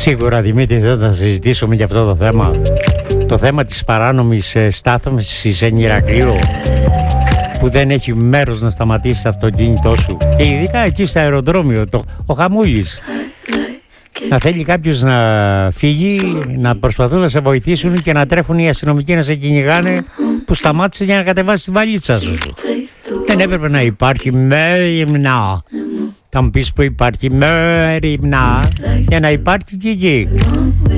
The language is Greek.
Σίγουρα, Δημήτρη, δεν θα συζητήσουμε για αυτό το θέμα. Το θέμα της παράνομης στάθμευσης εν Ηρακλείου, που δεν έχει μέρος να σταματήσει το αυτοκίνητό σου. Και ειδικά εκεί στο αεροδρόμιο, ο χαμούλης. Να θέλει κάποιος να φύγει, να προσπαθούν να σε βοηθήσουν και να τρέχουν οι αστυνομικοί να σε κυνηγάνε που σταμάτησε για να κατεβάσει τη βαλίτσα σου. Δεν έπρεπε να υπάρχει μέριμνα. Θα μου πεις που υπάρχει μέριμνα για να υπάρχει και εκεί.